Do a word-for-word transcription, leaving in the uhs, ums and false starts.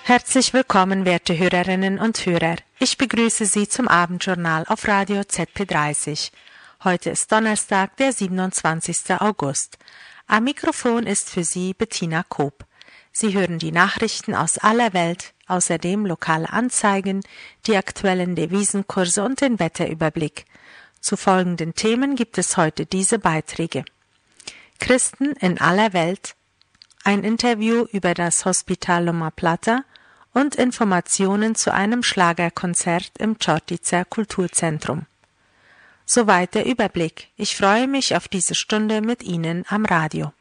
Herzlich willkommen, werte Hörerinnen und Hörer. Ich begrüße Sie zum Abendjournal auf Radio Z P dreißig. Heute ist Donnerstag, der siebenundzwanzigster August. Am Mikrofon ist für Sie Bettina Koop. Sie hören die Nachrichten aus aller Welt, außerdem lokale Anzeigen, die aktuellen Devisenkurse und den Wetterüberblick. Zu folgenden Themen gibt es heute diese Beiträge. Christen in aller Welt, ein Interview über das Hospital Loma Plata und Informationen zu einem Schlagerkonzert im Čortica Kulturzentrum. Soweit der Überblick. Ich freue mich auf diese Stunde mit Ihnen am Radio.